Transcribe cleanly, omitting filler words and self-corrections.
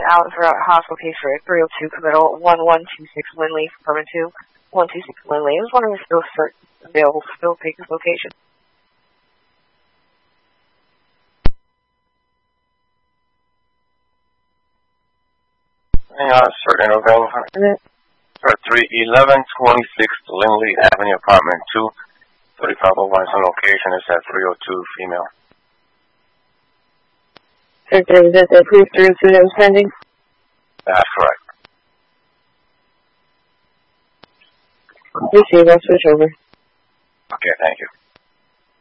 out for a hospital case for 302 committal 1126 Lindley, apartment 2, 126 Lindley. I was wondering if those are available to still take this location. Certain available for 31126 Lindley Avenue, apartment 2, 3501. Some location is at 302 female. Is that the approved 302 that was pending? That's correct. Receive, I'll switch over. Okay, thank you.